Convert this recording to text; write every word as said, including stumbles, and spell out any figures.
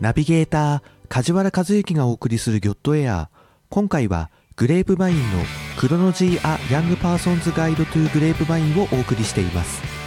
ナビゲーター梶原和幸がお送りするギョットエア。今回はグレープバインのクロノジー・ア・ヤング・パーソンズ・ガイド・トゥ・グレープバインをお送りしています。